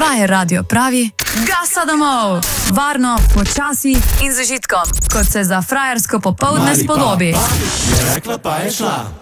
Frajer radio pravi, gasa domov! Varno, počasi in z užitkom, kot se za frajersko popoldne spodobi. Je rekla, pa je šla.